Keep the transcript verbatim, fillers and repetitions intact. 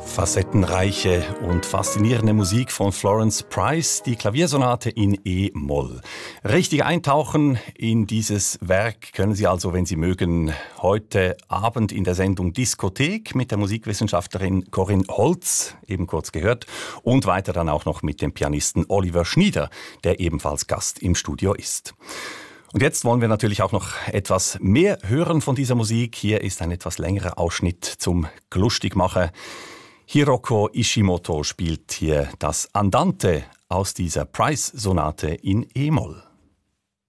Facettenreiche und faszinierende Musik von Florence Price, die Klaviersonate in E-Moll. Richtig eintauchen in dieses Werk können Sie also, wenn Sie mögen, heute Abend in der Sendung Diskothek mit der Musikwissenschaftlerin Corinne Holz, eben kurz gehört, und weiter dann auch noch mit dem Pianisten Oliver Schnieder, der ebenfalls Gast im Studio ist. Und jetzt wollen wir natürlich auch noch etwas mehr hören von dieser Musik. Hier ist ein etwas längerer Ausschnitt zum Lustigmachen. Hiroko Ishimoto spielt hier das Andante aus dieser Price-Sonate in E-Moll.